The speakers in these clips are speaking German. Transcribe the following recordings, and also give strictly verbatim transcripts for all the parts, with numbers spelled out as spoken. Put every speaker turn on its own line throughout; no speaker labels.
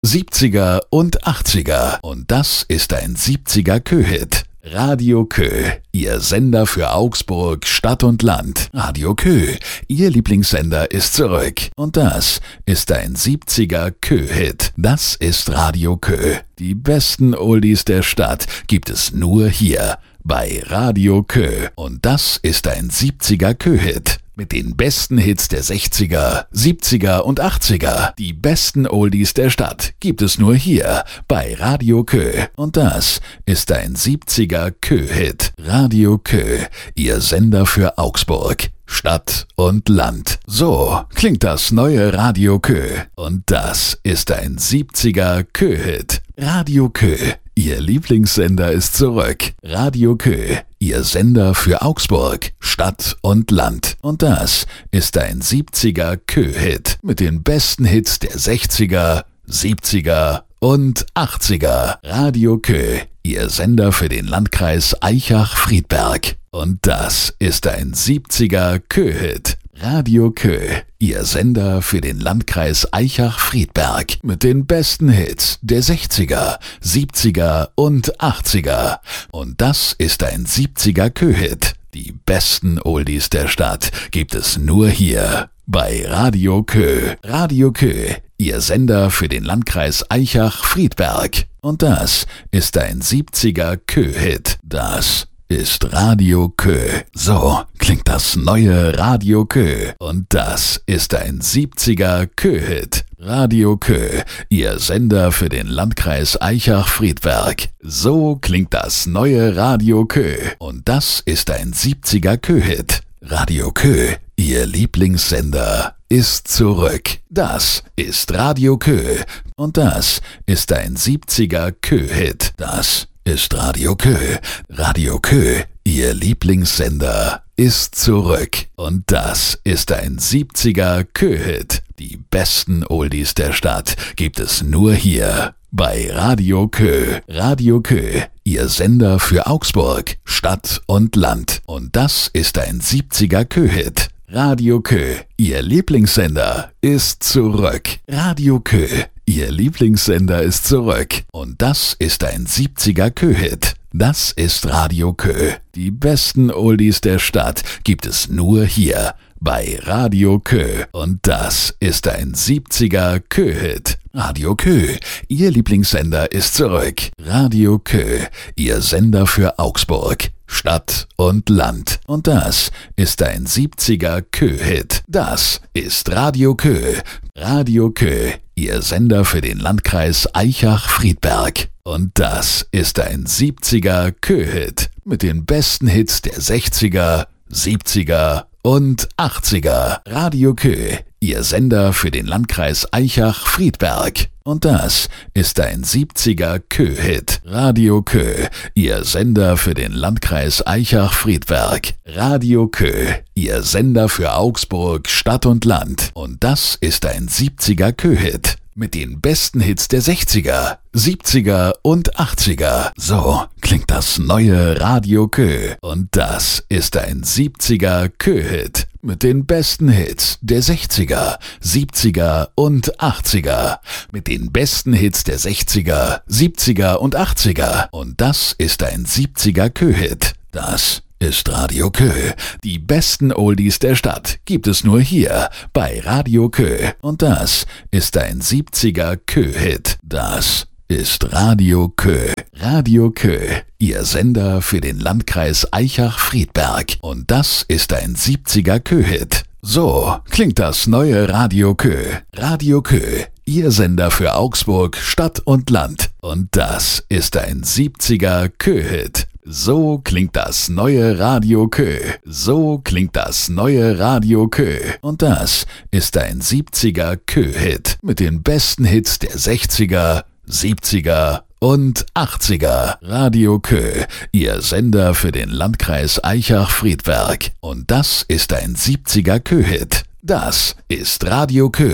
siebziger und achtziger. Und das ist ein siebziger Kö-Hit. Radio Kö, Ihr Sender für Augsburg, Stadt und Land. Radio Kö, Ihr Lieblingssender ist zurück. Und das ist ein siebziger Kö-Hit. Das ist Radio Kö. Die besten Oldies der Stadt gibt es nur hier bei Radio Kö. Und das ist ein siebziger Kö-Hit. Mit den besten Hits der sechziger, siebziger und achtziger. Die besten Oldies der Stadt gibt es nur hier bei Radio Kö. Und das ist ein siebziger Kö-Hit. Radio Kö, Ihr Sender für Augsburg, Stadt und Land. So klingt das neue Radio Kö. Und das ist ein siebziger Kö-Hit. Radio Kö, Ihr Lieblingssender ist zurück. Radio Kö, Ihr Sender für Augsburg, Stadt und Land. Und das ist ein siebziger Kö-Hit mit den besten Hits der sechziger, siebziger und achtziger. Radio Kö, Ihr Sender für den Landkreis Aichach-Friedberg. Und das ist ein siebziger Kö-Hit. Radio Kö, Ihr Sender für den Landkreis Aichach-Friedberg mit den besten Hits der sechziger, siebziger und achtziger. Und das ist ein siebziger Kö-Hit. Die besten Oldies der Stadt gibt es nur hier bei Radio Kö. Radio Kö, Ihr Sender für den Landkreis Aichach-Friedberg. Und das ist ein siebziger Kö-Hit. Das ist Radio Kö. So klingt das neue Radio Kö. Und das ist ein siebziger Kö-Hit. Radio Kö, Ihr Sender für den Landkreis Aichach-Friedberg. So klingt das neue Radio Kö. Und das ist ein siebziger Kö-Hit. Radio Kö, Ihr Lieblingssender ist zurück. Das ist Radio Kö. Und das ist ein siebziger Kö-Hit. Das ist Radio Kö. Radio Kö, Ihr Lieblingssender ist zurück. Und das ist ein siebziger Kö-Hit. Die besten Oldies der Stadt gibt es nur hier bei Radio Kö. Radio Kö, Ihr Sender für Augsburg, Stadt und Land. Und das ist ein siebziger Kö-Hit. Radio Kö, Ihr Lieblingssender ist zurück. Radio Kö, Ihr Lieblingssender ist zurück. Und das ist ein siebziger Kö-Hit. Das ist Radio Kö. Die besten Oldies der Stadt gibt es nur hier bei Radio Kö. Und das ist ein siebziger Kö-Hit. Radio Kö, Ihr Lieblingssender ist zurück. Radio Kö, Ihr Sender für Augsburg, Stadt und Land. Und das ist ein siebziger Kö-Hit. Das ist Radio Kö. Radio Kö, Ihr Sender für den Landkreis Aichach-Friedberg. Und das ist ein siebziger Kö-Hit mit den besten Hits der sechziger, siebziger und achtziger. Radio Kö, Ihr Sender für den Landkreis Aichach-Friedberg. Und das ist ein siebziger Kö-Hit. Radio Kö, Ihr Sender für den Landkreis Aichach-Friedberg. Radio Kö, Ihr Sender für Augsburg, Stadt und Land. Und das ist ein siebziger Kö-Hit mit den besten Hits der sechziger, siebziger und achtziger. So klingt das neue Radio Kö. Und das ist ein siebziger Kö-Hit mit den besten Hits der sechziger, siebziger und achtziger. Mit den besten Hits der sechziger, siebziger und achtziger. Und das ist ein siebziger Kö-Hit. Das ist Radio Kö. Die besten Oldies der Stadt gibt es nur hier bei Radio Kö. Und das ist ein siebziger Kö-Hit. Das ist Radio Kö. Radio Kö, Ihr Sender für den Landkreis Aichach-Friedberg. Und das ist ein siebziger Kö-Hit. So klingt das neue Radio Kö. Radio Kö, Ihr Sender für Augsburg, Stadt und Land. Und das ist ein siebziger Kö-Hit. So klingt das neue Radio Kö. So klingt das neue Radio Kö. Und das ist ein siebziger Kö-Hit mit den besten Hits der sechziger, siebziger und achtziger. Radio Kö, Ihr Sender für den Landkreis Aichach-Friedberg. Und das ist ein siebziger Kö-Hit. Das ist Radio Kö.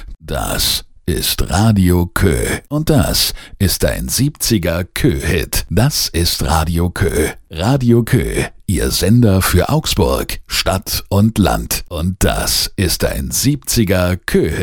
Das ist Radio Kö. Und das ist ein siebziger Kö-Hit. Das ist Radio Kö. Radio Kö, Ihr Sender für Augsburg, Stadt und Land. Und das ist ein siebziger Kö-Hit.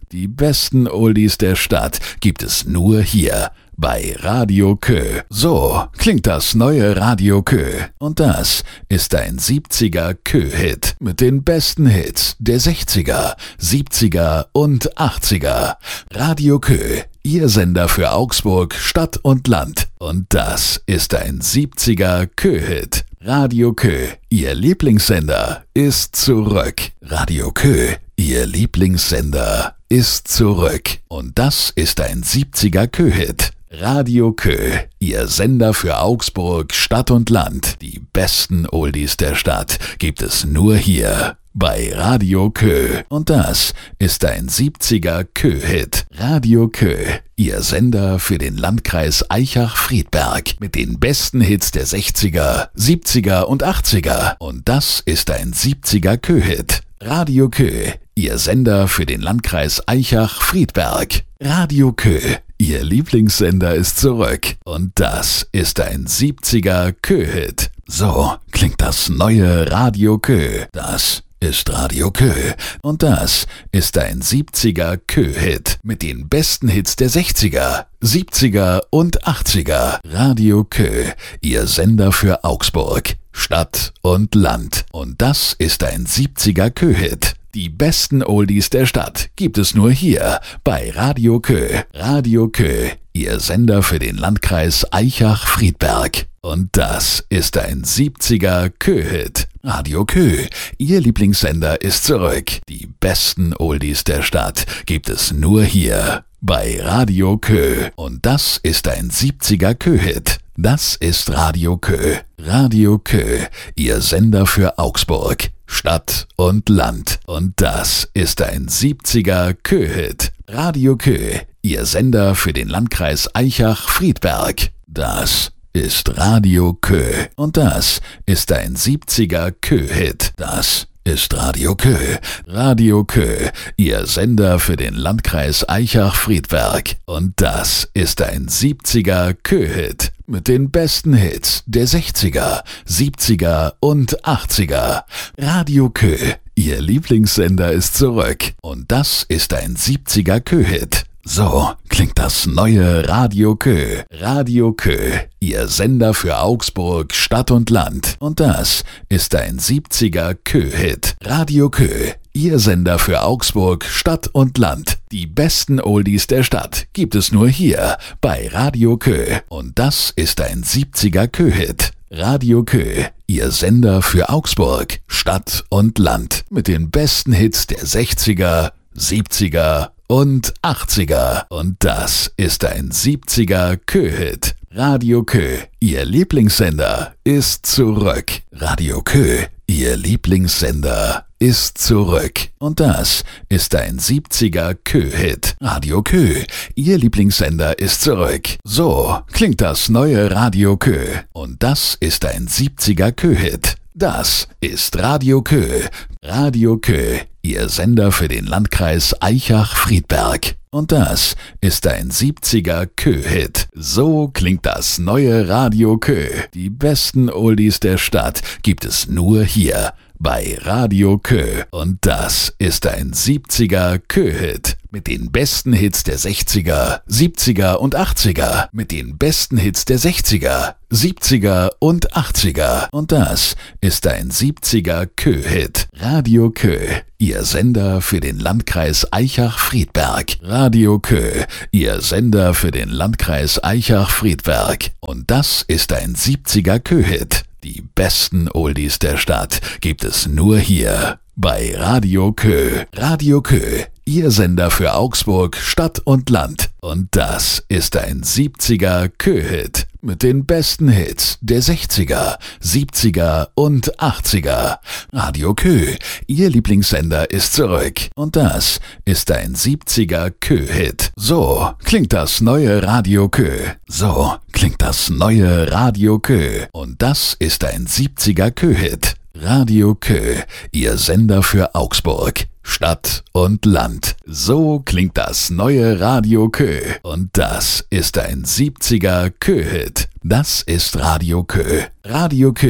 Die besten Oldies der Stadt gibt es nur hier bei Radio Kö. So klingt das neue Radio Kö. Und das ist ein siebziger Kö-Hit mit den besten Hits der sechziger, siebziger und achtziger. Radio Kö, Ihr Sender für Augsburg, Stadt und Land. Und das ist ein siebziger Kö-Hit. Radio Kö, Ihr Lieblingssender, ist zurück. Radio Kö, Ihr Lieblingssender, ist zurück. Und das ist ein siebziger Kö-Hit. Radio Kö, Ihr Sender für Augsburg, Stadt und Land. Die besten Oldies der Stadt gibt es nur hier bei Radio Kö. Und das ist ein siebziger Kö-Hit. Radio Kö, Ihr Sender für den Landkreis Aichach-Friedberg mit den besten Hits der sechziger, siebziger und achtziger. Und das ist ein siebziger Kö-Hit. Radio Kö, Ihr Sender für den Landkreis Aichach-Friedberg. Radio Kö, Ihr Lieblingssender ist zurück. Und das ist ein siebziger Kö-Hit. So klingt das neue Radio Kö. Das ist Radio Kö. Und das ist ein siebziger Kö-Hit mit den besten Hits der sechziger, siebziger und achtziger. Radio Kö, Ihr Sender für Augsburg, Stadt und Land. Und das ist ein siebziger Kö-Hit. Die besten Oldies der Stadt gibt es nur hier bei Radio Kö. Radio Kö, Ihr Sender für den Landkreis Aichach-Friedberg. Und das ist ein siebziger Kö-Hit. Radio Kö, Ihr Lieblingssender ist zurück. Die besten Oldies der Stadt gibt es nur hier bei Radio Kö. Und das ist ein siebziger Kö-Hit. Das ist Radio Kö. Radio Kö, Ihr Sender für Augsburg, Stadt und Land. Und das ist ein siebziger Kö-Hit. Radio Kö, Ihr Sender für den Landkreis Aichach-Friedberg. Das ist Radio Kö. Und das ist ein siebziger Kö-Hit. Das ist Radio Kö. Radio Kö, Ihr Sender für den Landkreis Aichach-Friedberg. Und das ist ein siebziger Kö-Hit mit den besten Hits der sechziger, siebziger und achtziger. Radio Kö, Ihr Lieblingssender ist zurück. Und das ist ein siebziger Kö-Hit. So klingt das neue Radio Kö. Radio Kö, Ihr Sender für Augsburg, Stadt und Land. Und das ist ein siebziger Kö-Hit. Radio Kö, Ihr Sender für Augsburg, Stadt und Land. Die besten Oldies der Stadt gibt es nur hier bei Radio Kö. Und das ist ein siebziger Kö-Hit. Radio Kö, Ihr Sender für Augsburg, Stadt und Land. Mit den besten Hits der sechziger, siebziger und achtziger. Und das ist ein siebziger Kö-Hit. Radio Kö, Ihr Lieblingssender, ist zurück. Radio Kö, Ihr Lieblingssender, ist zurück. Und das ist ein siebziger Kö-Hit. Radio Kö, Ihr Lieblingssender, ist zurück. So klingt das neue Radio Kö. Und das ist ein siebziger Kö-Hit. Das ist Radio Kö. Radio Kö, Ihr Sender für den Landkreis Aichach-Friedberg. Und das ist ein siebziger Kö-Hit. So klingt das neue Radio Kö. Die besten Oldies der Stadt gibt es nur hier bei Radio Kö. Und das ist ein siebziger Kö-Hit mit den besten Hits der sechziger, siebziger und achtziger. Mit den besten Hits der sechziger, siebziger und achtziger. Und das ist ein siebziger Kö-Hit. Radio Kö, Ihr Sender für den Landkreis Aichach-Friedberg. Radio Kö, Ihr Sender für den Landkreis Aichach-Friedberg. Und das ist ein siebziger Kö-Hit. Die besten Oldies der Stadt gibt es nur hier bei Radio Kö. Radio Kö, Ihr Sender für Augsburg, Stadt und Land. Und das ist ein siebziger Kö-Hit mit den besten Hits der sechziger, siebziger und achtziger. Radio Kö, Ihr Lieblingssender, ist zurück. Und das ist ein siebziger Kö-Hit. So klingt das neue Radio Kö. So klingt das neue Radio Kö. Und das ist ein siebziger Kö-Hit. Radio Kö, Ihr Sender für Augsburg, Stadt und Land. So klingt das neue Radio Kö. Und das ist ein siebziger Kö-Hit. Das ist Radio Kö. Radio Kö,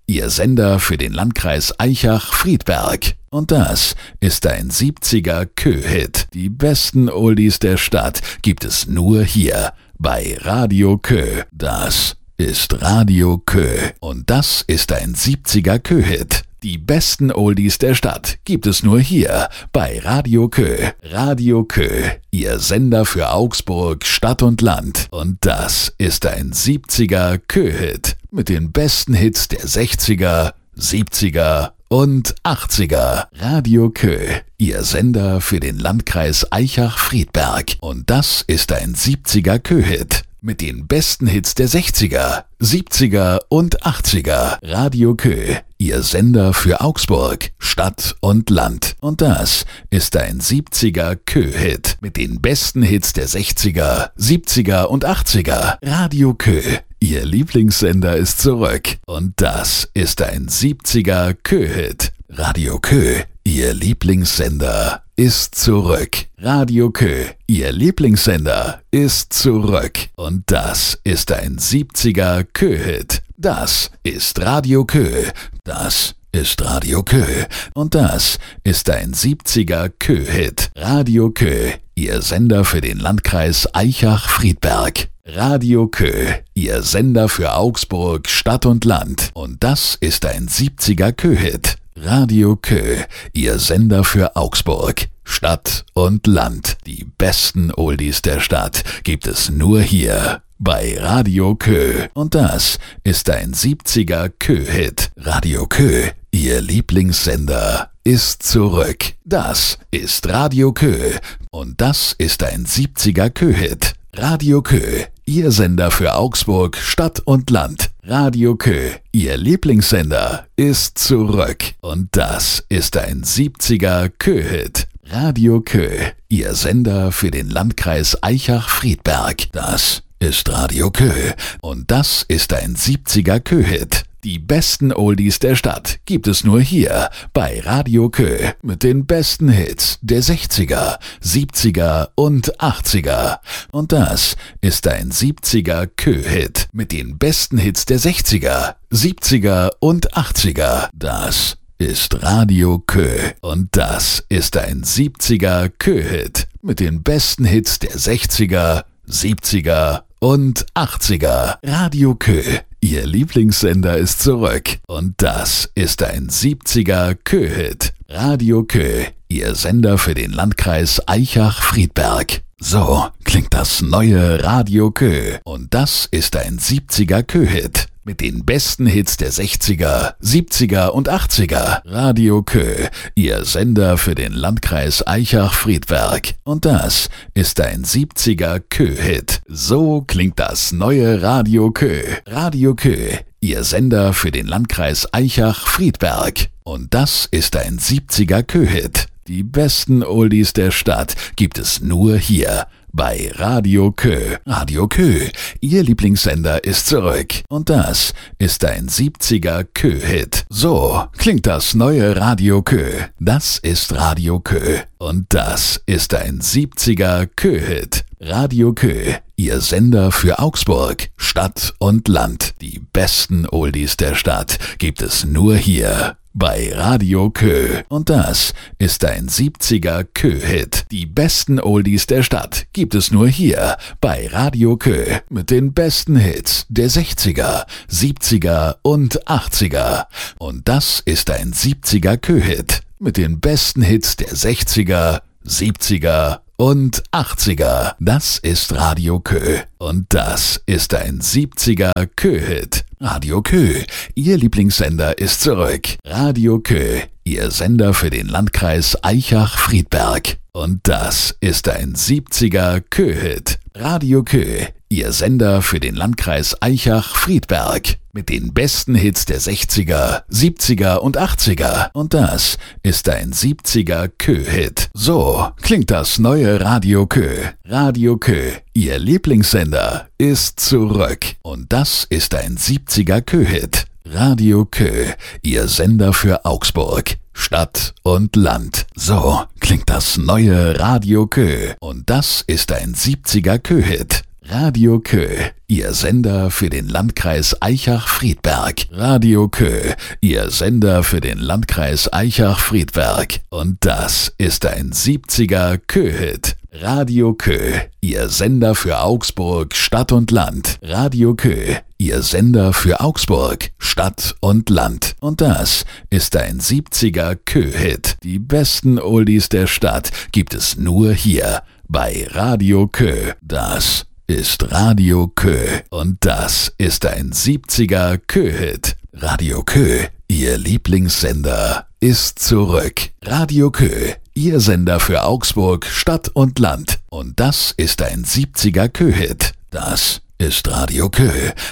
Ihr Sender für den Landkreis Aichach-Friedberg. Und das ist ein siebziger Kö-Hit. Die besten Oldies der Stadt gibt es nur hier bei Radio Kö. Das ist Radio Kö. Und das ist ein siebziger Kö-Hit. Die besten Oldies der Stadt gibt es nur hier bei Radio Kö. Radio Kö, Ihr Sender für Augsburg, Stadt und Land. Und das ist ein siebziger Kö-Hit mit den besten Hits der sechziger, siebziger und achtziger. Radio Kö, Ihr Sender für den Landkreis Aichach-Friedberg. Und das ist ein siebziger Kö-Hit mit den besten Hits der sechziger, siebziger und achtziger. Radio Kö, Ihr Sender für Augsburg, Stadt und Land. Und das ist ein siebziger Kö-Hit mit den besten Hits der sechziger, siebziger und achtziger. Radio Kö, Ihr Lieblingssender ist zurück. Und das ist ein siebziger Kö-Hit. Radio Kö, Ihr Lieblingssender ist zurück. Radio Kö, Ihr Lieblingssender ist zurück. Und das ist ein siebziger Kö-Hit. Das ist Radio Kö. Das ist Radio Kö. Und das ist ein siebziger Kö-Hit. Radio Kö, Ihr Sender für den Landkreis Aichach-Friedberg. Radio Kö, Ihr Sender für Augsburg, Stadt und Land. Und das ist ein siebziger Kö-Hit. Radio Kö, Ihr Sender für Augsburg, Stadt und Land. Die besten Oldies der Stadt gibt es nur hier bei Radio Kö. Und das ist ein siebziger Kö-Hit. Radio Kö, Ihr Lieblingssender ist zurück. Das ist Radio Kö. Und das ist ein siebziger Kö-Hit. Radio Kö, Ihr Sender für Augsburg, Stadt und Land. Radio Kö, Ihr Lieblingssender ist zurück. Und das ist ein siebziger Kö-Hit. Radio Kö, Ihr Sender für den Landkreis Aichach-Friedberg. Das ist Radio Kö. Und das ist ein siebziger Kö-Hit. Die besten Oldies der Stadt gibt es nur hier bei Radio Kö mit den besten Hits der sechziger, siebziger und achtziger. Und das ist ein siebziger Kö-Hit mit den besten Hits der sechziger, siebziger und achtziger. Das ist Radio Kö. Und das ist ein siebziger Kö-Hit mit den besten Hits der sechziger, siebziger und achtziger. Radio Kö, Ihr Lieblingssender ist zurück. Und das ist ein siebziger Kö-Hit. Radio Kö, Ihr Sender für den Landkreis Aichach-Friedberg. So klingt das neue Radio Kö. Und das ist ein siebziger Kö-Hit mit den besten Hits der sechziger, siebziger und achtziger. Radio Kö, Ihr Sender für den Landkreis Aichach-Friedberg. Und das ist ein siebziger Kö-Hit. So klingt das neue Radio Kö. Radio Kö, Ihr Sender für den Landkreis Aichach-Friedberg. Und das ist ein siebziger Kö-Hit. Die besten Oldies der Stadt gibt es nur hier bei Radio Kö. Radio Kö, Ihr Lieblingssender ist zurück. Und das ist ein siebziger Kö-Hit. So klingt das neue Radio Kö. Das ist Radio Kö. Und das ist ein siebziger Kö-Hit. Radio Kö, Ihr Sender für Augsburg, Stadt und Land. Die besten Oldies der Stadt gibt es nur hier bei Radio Kö. Und das ist ein siebziger Kö-Hit. Die besten Oldies der Stadt gibt es nur hier bei Radio Kö mit den besten Hits der sechziger, siebziger und achtziger. Und das ist ein siebziger Kö-Hit mit den besten Hits der sechziger, siebziger und achtziger. Das ist Radio Kö. Und das ist ein siebziger Kö-Hit. Radio Kö, Ihr Lieblingssender ist zurück. Radio Kö, Ihr Sender für den Landkreis Aichach-Friedberg. Und das ist ein siebziger Kö-Hit. Radio Kö, Ihr Sender für den Landkreis Aichach-Friedberg. Mit den besten Hits der sechziger, siebziger und achtziger. Und das ist ein siebziger Kö-Hit. So klingt das neue Radio Kö. Radio Kö, Ihr Lieblingssender ist zurück. Und das ist ein siebziger Kö-Hit. Radio Kö, Ihr Sender für Augsburg, Stadt und Land. So klingt das neue Radio Kö. Und das ist ein siebziger Kö-Hit. Radio Kö, Ihr Sender für den Landkreis Aichach-Friedberg. Radio Kö, Ihr Sender für den Landkreis Aichach-Friedberg. Und das ist ein siebziger Kö-Hit. Radio Kö, Ihr Sender für Augsburg, Stadt und Land. Radio Kö, Ihr Sender für Augsburg, Stadt und Land. Und das ist ein siebziger Kö-Hit. Die besten Oldies der Stadt gibt es nur hier bei Radio Kö. Das ist Radio Kö. Und das ist ein siebziger Kö-Hit. Radio Kö, Ihr Lieblingssender, ist zurück. Radio Kö, Ihr Sender für Augsburg, Stadt und Land. Und das ist ein siebziger Kö-Hit. Das ist Radio Kö.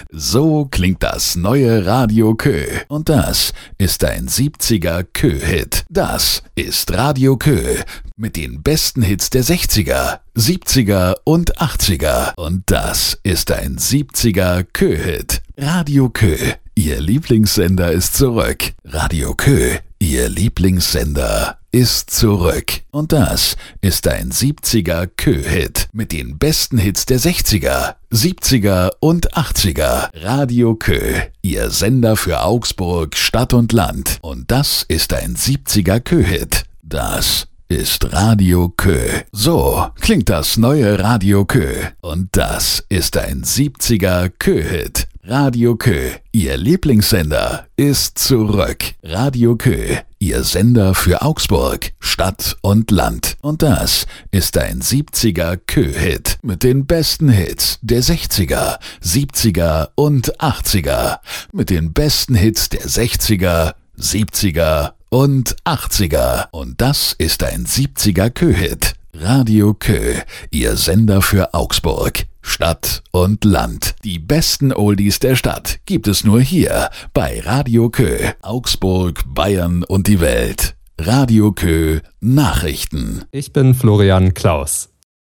So klingt das neue Radio Kö. Und das ist ein siebziger Kö-Hit. Das ist Radio Kö mit den besten Hits der sechziger, siebziger und achtziger. Und das ist ein siebziger Kö-Hit. Radio Kö, Ihr Lieblingssender ist zurück. Radio Kö, Ihr Lieblingssender ist zurück. Und das ist ein siebziger Kö-Hit mit den besten Hits der sechziger, siebziger und achtziger. Radio Kö, Ihr Sender für Augsburg, Stadt und Land. Und das ist ein siebziger Kö-Hit. Das ist Radio Kö. So klingt das neue Radio Kö. Und das ist ein siebziger Kö-Hit. Radio Kö, Ihr Lieblingssender, ist zurück. Radio Kö, Ihr Sender für Augsburg, Stadt und Land. Und das ist ein siebziger Kö-Hit mit den besten Hits der sechziger, siebziger und achtziger. Mit den besten Hits der sechziger, siebziger und achtziger. Und das ist ein siebziger Kö-Hit. Radio Kö, Ihr Sender für Augsburg, Stadt und Land. Die besten Oldies der Stadt gibt es nur hier bei Radio Kö. Augsburg, Bayern und die Welt. Radio Kö Nachrichten.
Ich bin Florian Klaus.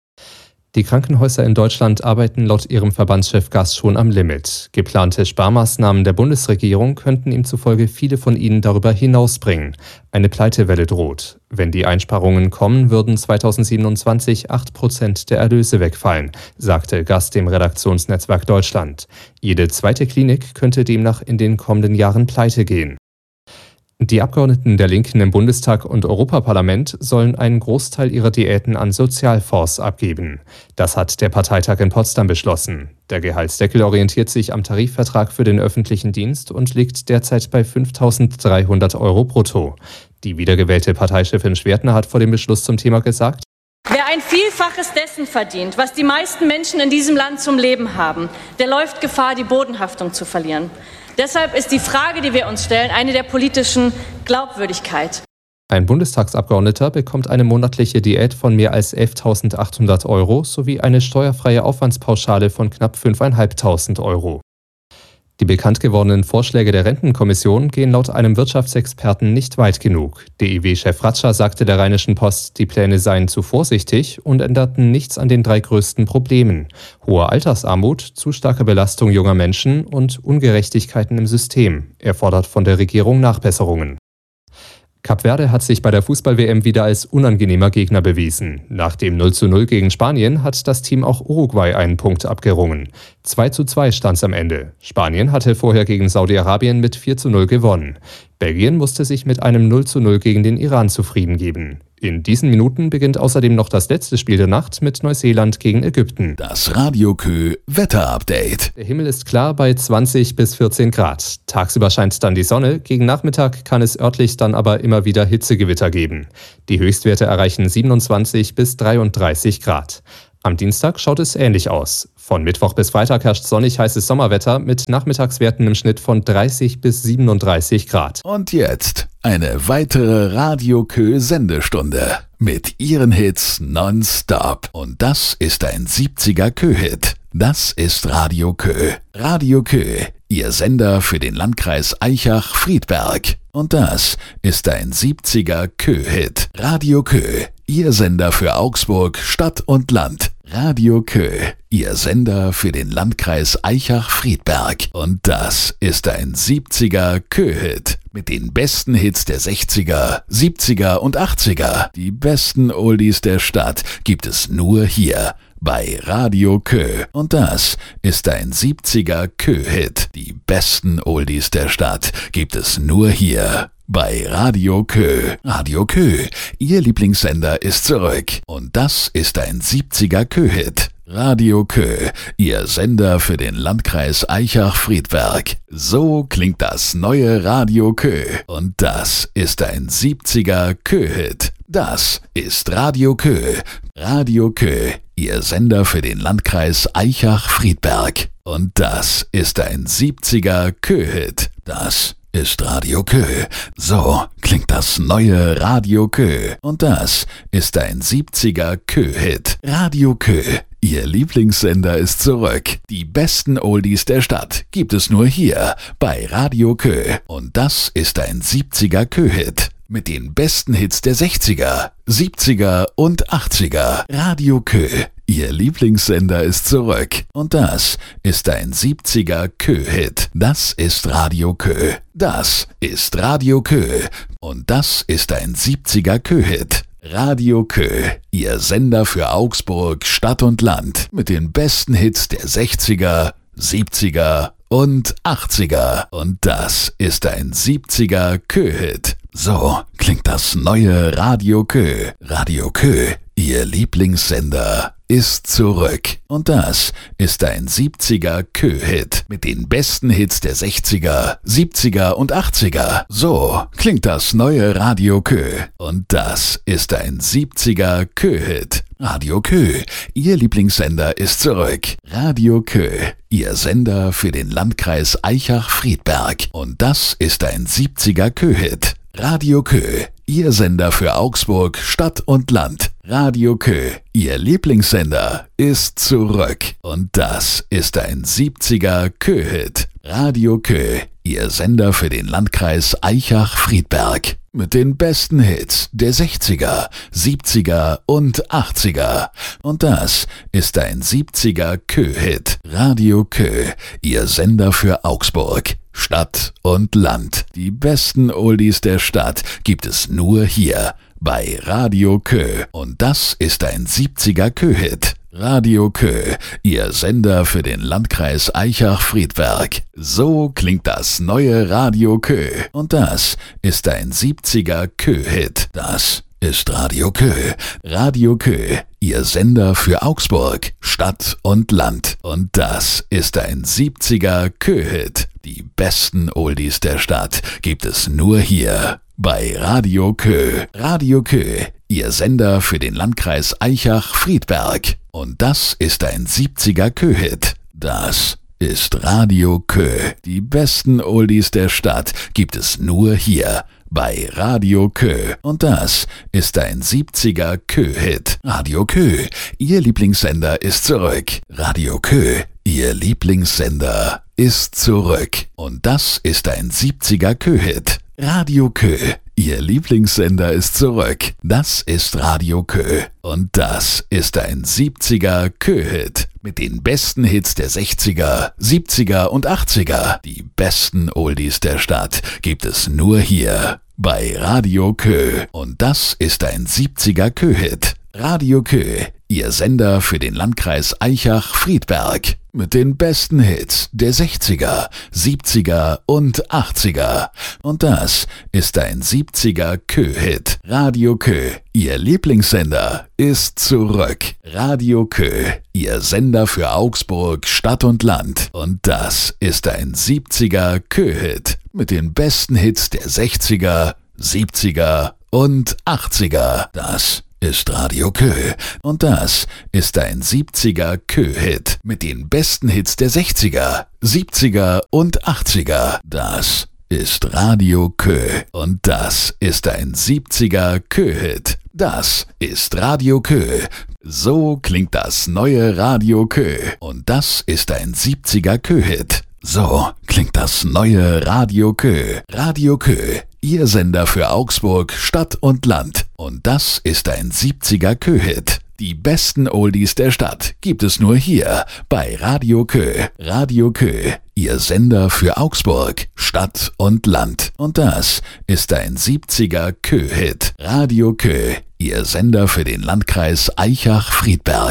Die Krankenhäuser in Deutschland arbeiten laut ihrem Verbandschef Gass schon am Limit. Geplante Sparmaßnahmen der Bundesregierung könnten ihm zufolge viele von ihnen darüber hinausbringen. Eine Pleitewelle droht. Wenn die Einsparungen kommen, würden zweitausendsiebenundzwanzig acht Prozent der Erlöse wegfallen, sagte Gass dem Redaktionsnetzwerk Deutschland. Jede zweite Klinik könnte demnach in den kommenden Jahren pleite gehen. Die Abgeordneten der Linken im Bundestag und Europaparlament sollen einen Großteil ihrer Diäten an Sozialfonds abgeben. Das hat der Parteitag in Potsdam beschlossen. Der Gehaltsdeckel orientiert sich am Tarifvertrag für den öffentlichen Dienst und liegt derzeit bei fünftausenddreihundert Euro brutto. Die wiedergewählte Parteichefin Schwertner hat vor dem Beschluss zum Thema gesagt:
Wer ein Vielfaches dessen verdient, was die meisten Menschen in diesem Land zum Leben haben, der läuft Gefahr, die Bodenhaftung zu verlieren. Deshalb ist die Frage, die wir uns stellen, eine der politischen Glaubwürdigkeit.
Ein Bundestagsabgeordneter bekommt eine monatliche Diät von mehr als elftausendachthundert Euro sowie eine steuerfreie Aufwandspauschale von knapp fünftausendfünfhundert Euro. Die bekannt gewordenen Vorschläge der Rentenkommission gehen laut einem Wirtschaftsexperten nicht weit genug. D I W-Chef Ratscher sagte der Rheinischen Post, die Pläne seien zu vorsichtig und änderten nichts an den drei größten Problemen: hohe Altersarmut, zu starke Belastung junger Menschen und Ungerechtigkeiten im System. Er fordert von der Regierung Nachbesserungen. Kap Verde hat sich bei der Fußball-W M wieder als unangenehmer Gegner bewiesen. Nach dem null zu null gegen Spanien hat das Team auch Uruguay einen Punkt abgerungen. zwei zu zwei stand es am Ende. Spanien hatte vorher gegen Saudi-Arabien mit vier zu null gewonnen. Belgien musste sich mit einem null zu null gegen den Iran zufrieden geben. In diesen Minuten beginnt außerdem noch das letzte Spiel der Nacht mit Neuseeland gegen Ägypten.
Das Radio Kö Wetterupdate.
Der Himmel ist klar bei zwanzig bis vierzehn Grad. Tagsüber scheint dann die Sonne, gegen Nachmittag kann es örtlich dann aber immer wieder Hitzegewitter geben. Die Höchstwerte erreichen siebenundzwanzig bis dreiunddreißig Grad. Am Dienstag schaut es ähnlich aus. Von Mittwoch bis Freitag herrscht sonnig heißes Sommerwetter mit Nachmittagswerten im Schnitt von dreißig bis siebenunddreißig Grad.
Und jetzt eine weitere Radio Kö Sendestunde mit ihren Hits nonstop. Und das ist ein siebziger Kö-Hit. Das ist Radio Kö. Radio Kö, Ihr Sender für den Landkreis Aichach-Friedberg. Und das ist ein siebziger Kö-Hit. Radio Kö, Ihr Sender für Augsburg, Stadt und Land. Radio Kö, Ihr Sender für den Landkreis Aichach-Friedberg. Und das ist ein siebziger Kö-Hit mit den besten Hits der sechziger, siebziger und achtziger. Die besten Oldies der Stadt gibt es nur hier bei Radio Kö. Und das ist ein siebziger Kö-Hit. Die besten Oldies der Stadt gibt es nur hier bei Radio Kö. Radio Kö, Ihr Lieblingssender ist zurück. Und das ist ein siebziger Kö-Hit. Radio Kö, Ihr Sender für den Landkreis Aichach-Friedberg. So klingt das neue Radio Kö. Und das ist ein siebziger Kö-Hit. Das ist Radio Kö. Radio Kö, Ihr Sender für den Landkreis Aichach-Friedberg. Und das ist ein siebziger Kö-Hit. Das ist Radio Kö. So klingt das neue Radio Kö. Und das ist ein siebziger Kö-Hit. Radio Kö, Ihr Lieblingssender ist zurück. Die besten Oldies der Stadt gibt es nur hier bei Radio Kö. Und das ist ein siebziger Kö-Hit. Mit den besten Hits der sechziger, siebziger und achtziger. Radio Kö, Ihr Lieblingssender ist zurück. Und das ist ein siebziger Kö-Hit. Das ist Radio Kö. Das ist Radio Kö. Und das ist ein siebziger Kö-Hit. Radio Kö, Ihr Sender für Augsburg, Stadt und Land. Mit den besten Hits der sechziger, siebziger und achtziger. Und das ist ein siebziger Kö-Hit. So klingt das neue Radio Kö. Radio Kö, Ihr Lieblingssender ist zurück. Und das ist ein siebziger Kö-Hit mit den besten Hits der sechziger, siebziger und achtziger. So klingt das neue Radio Kö. Und das ist ein siebziger Kö-Hit. Radio Kö, Ihr Lieblingssender ist zurück. Radio Kö, Ihr Sender für den Landkreis Aichach-Friedberg. Und das ist ein siebziger Kö-Hit. Radio Kö, Ihr Sender für Augsburg, Stadt und Land. Radio Kö, Ihr Lieblingssender ist zurück. Und das ist ein siebziger Kö-Hit. Radio Kö, Ihr Sender für den Landkreis Aichach-Friedberg. Mit den besten Hits der sechziger, siebziger und achtziger. Und das ist ein siebziger Kö-Hit. Radio Kö, Ihr Sender für Augsburg, Stadt und Land. Die besten Oldies der Stadt gibt es nur hier bei Radio Kö. Und das ist ein siebziger Kö-Hit. Radio Kö, Ihr Sender für den Landkreis Aichach-Friedberg. So klingt das neue Radio Kö. Und das ist ein siebziger Kö-Hit. Das ist Radio Kö. Radio Kö, Ihr Sender für Augsburg, Stadt und Land. Und das ist ein siebziger Kö-Hit. Die besten Oldies der Stadt gibt es nur hier bei Radio Kö. Radio Kö, Ihr Sender für den Landkreis Aichach-Friedberg. Und das ist ein siebziger Kö-Hit. Das ist Radio Kö. Die besten Oldies der Stadt gibt es nur hier bei Radio Kö. Und das ist ein siebziger Kö-Hit. Radio Kö, Ihr Lieblingssender ist zurück. Radio Kö, Ihr Lieblingssender ist zurück. Und das ist ein siebziger Kö-Hit. Radio Kö, Ihr Lieblingssender ist zurück. Das ist Radio Kö. Und das ist ein siebziger Kö-Hit. Mit den besten Hits der sechziger, siebziger und achtziger. Die besten Oldies der Stadt gibt es nur hier bei Radio Kö. Und das ist ein siebziger Kö-Hit. Radio Kö, Ihr Sender für den Landkreis Aichach-Friedberg. Mit den besten Hits der sechziger, siebziger und achtziger. Und das ist ein siebziger Kö-Hit. Radio Kö, Ihr Lieblingssender ist zurück. Radio Kö, Ihr Sender für Augsburg, Stadt und Land. Und das ist ein siebziger Kö-Hit. Mit den besten Hits der sechziger, siebziger und achtziger. Das ist Radio Kö. Und das ist ein siebziger Kö-Hit mit den besten Hits der sechziger, siebziger und achtziger. Das ist Radio Kö. Und das ist ein siebziger Kö-Hit. Das ist Radio Kö. So klingt das neue Radio Kö. Und das ist ein siebziger Kö-Hit. So klingt das neue Radio Kö. Radio Kö, Ihr Sender für Augsburg, Stadt und Land. Und das ist ein siebziger Kö-Hit. Die besten Oldies der Stadt gibt es nur hier bei Radio Kö. Radio Kö, Ihr Sender für Augsburg, Stadt und Land. Und das ist ein siebziger Kö-Hit. Radio Kö, Ihr Sender für den Landkreis Aichach-Friedberg.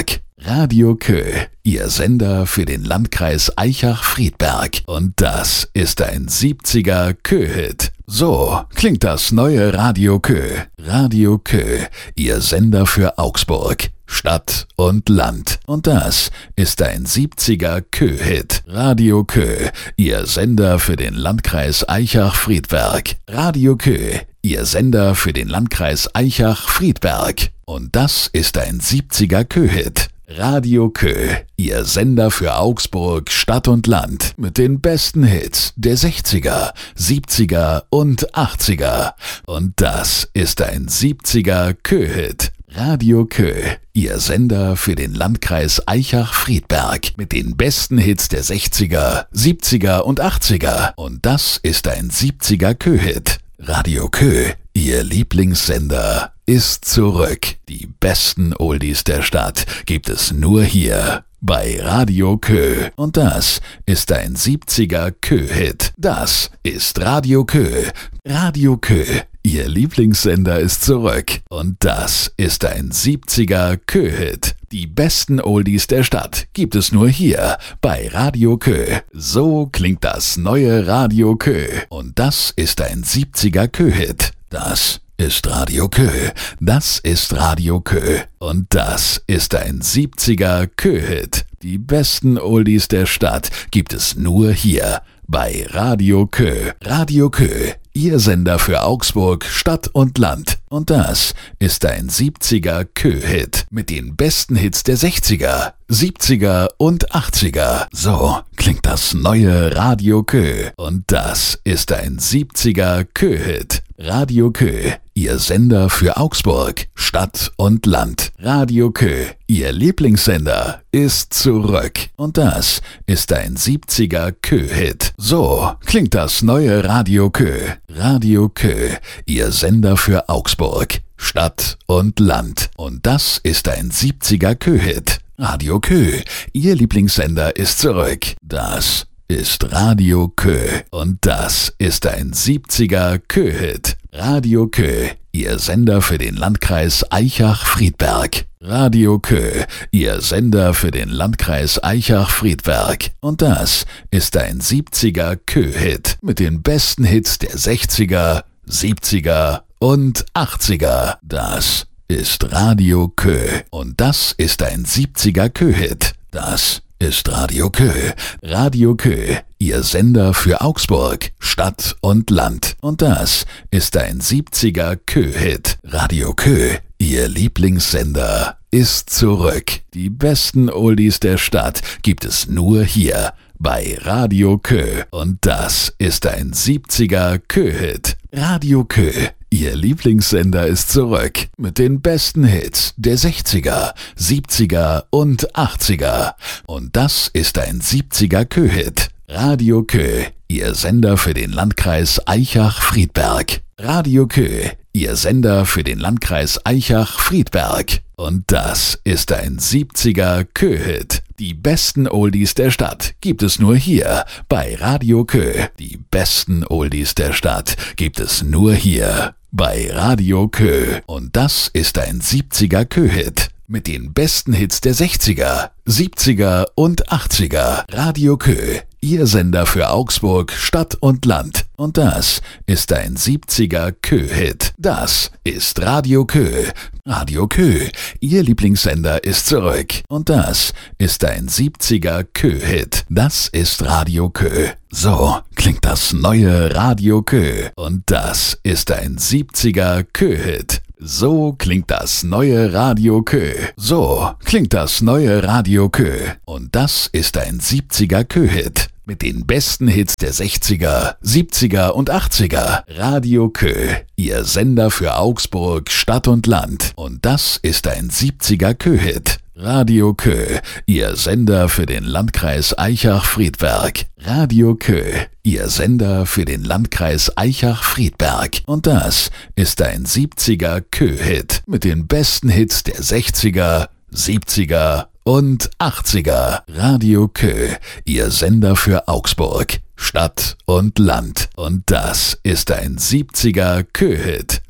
Radio Kö, Ihr Sender für den Landkreis Aichach-Friedberg. Und das ist ein siebziger Kö-Hit. So klingt das neue Radio Kö. Radio Kö, Ihr Sender für Augsburg, Stadt und Land. Und das ist ein siebziger Kö-Hit. Radio Kö, Ihr Sender für den Landkreis Aichach-Friedberg. Radio Kö, Ihr Sender für den Landkreis Aichach-Friedberg. Und das ist ein siebziger Kö-Hit. Radio Kö, Ihr Sender für Augsburg, Stadt und Land mit den besten Hits der sechziger, siebziger und achtziger. Und das ist ein siebziger Kö-Hit. Radio Kö, Ihr Sender für den Landkreis Aichach-Friedberg mit den besten Hits der sechziger, siebziger und achtziger. Und das ist ein siebziger Kö-Hit. Radio Kö, Ihr Lieblingssender, ist zurück. Die besten Oldies der Stadt gibt es nur hier bei Radio Kö. Und das ist ein siebziger Kö-Hit. Das ist Radio Kö. Radio Kö, Ihr Lieblingssender ist zurück. Und das ist ein siebziger Kö-Hit. Die besten Oldies der Stadt gibt es nur hier bei Radio Kö. So klingt das neue Radio Kö. Und das ist ein siebziger Kö-Hit. Das ist Radio Kö. Das ist Radio Kö. Und das ist ein siebziger Kö-Hit. Die besten Oldies der Stadt gibt es nur hier bei Radio Kö. Radio Kö, Ihr Sender für Augsburg, Stadt und Land. Und das ist ein siebziger Kö-Hit mit den besten Hits der sechziger, siebziger und achtziger. So klingt das neue Radio Kö. Und das ist ein siebziger Kö-Hit. Radio Kö, Ihr Sender für Augsburg, Stadt und Land. Radio Kö, Ihr Lieblingssender, ist zurück. Und das ist ein siebziger Kö-Hit. So klingt das neue Radio Kö. Radio Kö, Ihr Sender für Augsburg, Stadt und Land. Und das ist ein siebziger Kö-Hit. Radio Kö, Ihr Lieblingssender, ist zurück. Das ist Radio Kö. Und das ist ein siebziger Kö-Hit. Radio Kö, Ihr Sender für den Landkreis Aichach-Friedberg. Radio Kö, Ihr Sender für den Landkreis Aichach-Friedberg. Und das ist ein siebziger Kö-Hit mit den besten Hits der sechziger, siebziger und achtziger. Das ist Radio Kö. Und das ist ein siebziger Kö-Hit. Das ist Radio Kö. Radio Kö, Ihr Sender für Augsburg, Stadt und Land. Und das ist ein siebziger Kö-Hit. Radio Kö, Ihr Lieblingssender, ist zurück. Die besten Oldies der Stadt gibt es nur hier bei Radio Kö. Und das ist ein siebziger Kö-Hit. Radio Kö, Ihr Lieblingssender, ist zurück mit den besten Hits der sechziger, siebziger und achtziger. Und das ist ein siebziger Kö-Hit. Radio Kö, Ihr Sender für den Landkreis Aichach-Friedberg. Radio Kö, Ihr Sender für den Landkreis Aichach-Friedberg. Und das ist ein siebziger Kö-Hit. Die besten Oldies der Stadt gibt es nur hier bei Radio Kö. Die besten Oldies der Stadt gibt es nur hier bei Radio Kö. Und das ist ein siebziger Kö-Hit mit den besten Hits der sechziger, siebziger und achtziger. Radio Kö, Ihr Sender für Augsburg, Stadt und Land. Und das ist ein siebziger Kö-Hit. Das ist Radio Kö. Radio Kö, Ihr Lieblingssender, ist zurück. Und das ist ein siebziger Kö-Hit. Das ist Radio Kö. So klingt das neue Radio Kö. Und das ist ein siebziger Kö-Hit. So klingt das neue Radio Kö. So klingt das neue Radio Kö. Und das ist ein siebziger Kö-Hit mit den besten Hits der sechziger, siebziger und achtziger. Radio Kö, Ihr Sender für Augsburg, Stadt und Land. Und das ist ein siebziger Kö-Hit. Radio Kö, Ihr Sender für den Landkreis Aichach-Friedberg. Radio Kö, Ihr Sender für den Landkreis Aichach-Friedberg. Und das ist ein siebziger Kö-Hit mit den besten Hits der sechziger, siebziger und achtziger. Radio Kö, Ihr Sender für Augsburg, Stadt und Land. Und das ist ein siebziger Kö-Hit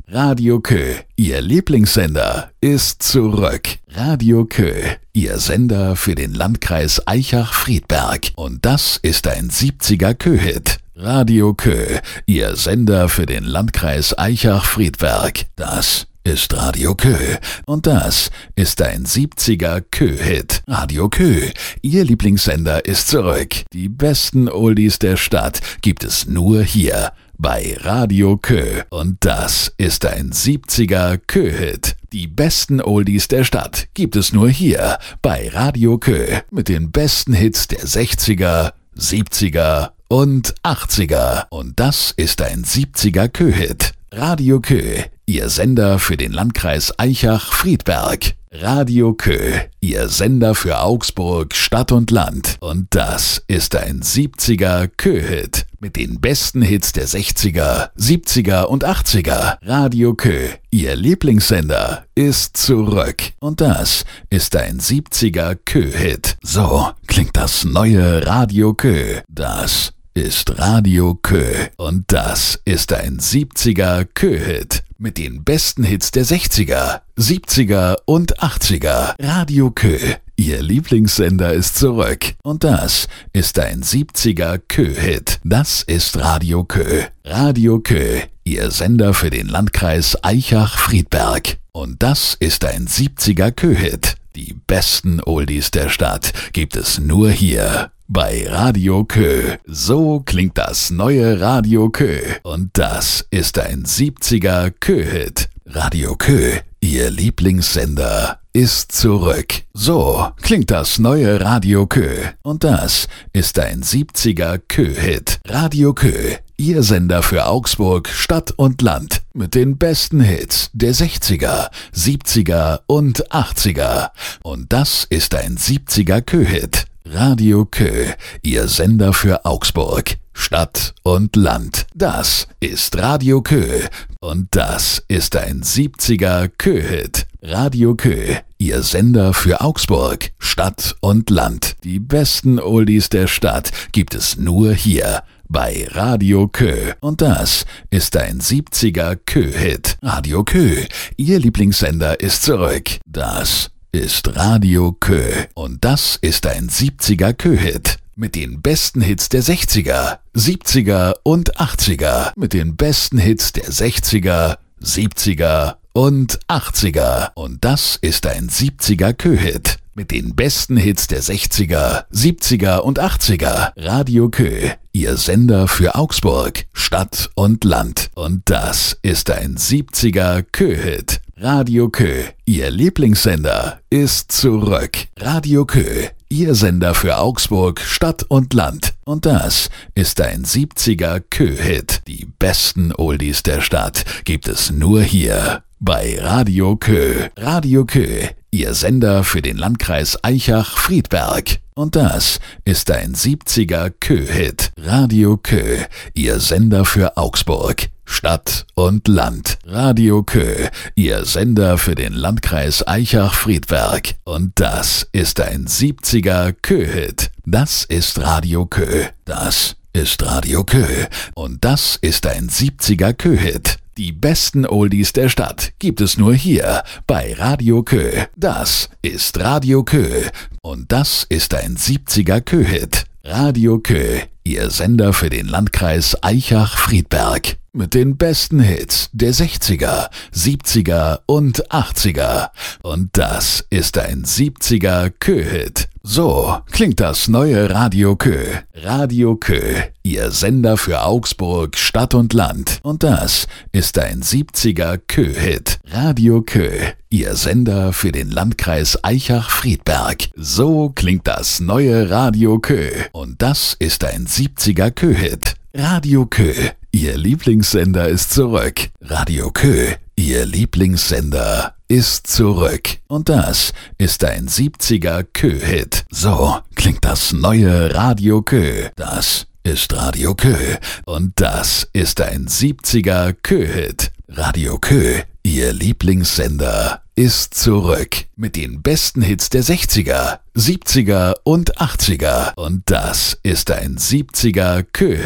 Radio Kö, Ihr Lieblingssender, ist zurück. Radio Kö, Ihr Sender für den Landkreis Aichach-Friedberg. Und das ist ein siebziger Kö-Hit. Radio Kö, Ihr Sender für den Landkreis Aichach-Friedberg. Das ist Radio Kö. Und das ist ein siebziger Kö-Hit. Radio Kö, Ihr Lieblingssender, ist zurück. Die besten Oldies der Stadt gibt es nur hier bei Radio Kö. Und das ist ein siebziger Kö-Hit. Die besten Oldies der Stadt gibt es nur hier bei Radio Kö. Mit den besten Hits der sechziger, siebziger und achtziger. Und das ist ein siebziger Kö-Hit. Radio Kö, Ihr Sender für den Landkreis Aichach-Friedberg. Radio Kö, Ihr Sender für Augsburg, Stadt und Land. Und das ist ein siebziger Kö-Hit. Mit den besten Hits der sechziger, siebziger und achtziger. Radio Kö, Ihr Lieblingssender, ist zurück. Und das ist ein siebziger Kö-Hit. So klingt das neue Radio Kö. Das ist Radio Kö. Und das ist ein siebziger Kö-Hit. Mit den besten Hits der sechziger, siebziger und achtziger. Radio Kö, Ihr Lieblingssender, ist zurück. Und das ist ein siebziger Kö-Hit. Das ist Radio Kö. Radio Kö, Ihr Sender für den Landkreis Aichach-Friedberg. Und das ist ein siebziger Kö-Hit. Die besten Oldies der Stadt gibt es nur hier bei Radio Kö. So klingt das neue Radio Kö. Und das ist ein siebziger Kö-Hit. Radio Kö, Ihr Lieblingssender, ist zurück. So klingt das neue Radio Kö. Und das ist ein siebziger Kö-Hit. Radio Kö, Ihr Sender für Augsburg, Stadt und Land. Mit den besten Hits der sechziger, siebziger und achtziger. Und das ist ein siebziger Kö-Hit. Radio Kö, Ihr Sender für Augsburg, Stadt und Land. Das ist Radio Kö. Und das ist ein siebziger Kö-Hit. Radio Kö, Ihr Sender für Augsburg, Stadt und Land. Die besten Oldies der Stadt gibt es nur hier bei Radio Kö. Und das ist ein siebziger Kö-Hit. Radio Kö, Ihr Lieblingssender, ist zurück. Das ist Radio Kö. Und das ist ein siebziger Kö-Hit. Mit den besten Hits der sechziger, siebziger und achtziger. Mit den besten Hits der sechziger, siebziger und achtziger. Und das ist ein siebziger Kö-Hit. Mit den besten Hits der sechziger, siebziger und achtziger. Radio Kö, Ihr Sender für Augsburg, Stadt und Land. Und das ist ein siebziger Kö-Hit. Radio Kö, Ihr Lieblingssender, ist zurück. Radio Kö, Ihr Sender für Augsburg, Stadt und Land. Und das ist ein siebziger Kö-Hit. Die besten Oldies der Stadt gibt es nur hier bei Radio Kö. Radio Kö, Ihr Sender für den Landkreis Aichach-Friedberg. Und das ist ein siebziger Kö-Hit. Radio Kö, Ihr Sender für Augsburg, Stadt und Land. Radio Kö, Ihr Sender für den Landkreis Aichach-Friedberg. Und das ist ein siebziger Kö-Hit. Das ist Radio Kö. Das ist Radio Kö. Und das ist ein siebziger Kö-Hit. Die besten Oldies der Stadt gibt es nur hier bei Radio Kö. Das ist Radio Kö. Und das ist ein siebziger Kö-Hit. Radio Kö, Ihr Sender für den Landkreis Aichach-Friedberg. Mit den besten Hits der sechziger, siebziger und achtziger. Und das ist ein siebziger Kö-Hit. So klingt das neue Radio Kö. Radio Kö, Ihr Sender für Augsburg, Stadt und Land. Und das ist ein siebziger Kö-Hit. Radio Kö, Ihr Sender für den Landkreis Aichach-Friedberg. So klingt das neue Radio Kö. Und das ist ein siebziger Kö-Hit. Radio Kö, Ihr Lieblingssender, ist zurück. Radio Kö, Ihr Lieblingssender, ist zurück. Und das ist ein siebziger Kö-Hit. So klingt das neue Radio Kö. Das ist Radio Kö. Und das ist ein siebziger Kö-Hit. Radio Kö, Ihr Lieblingssender, ist zurück. Mit den besten Hits der sechziger, siebziger und achtziger. Und das ist ein siebziger Kö-Hit.